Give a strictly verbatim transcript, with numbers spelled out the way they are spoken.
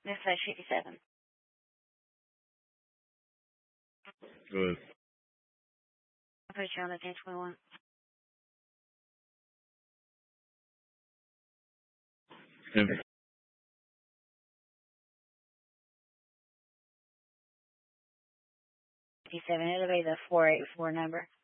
Dispatch fifty-seven. Good. I'll put you on the ten twenty-one. And fifty-seven, it'll be the four eight four number.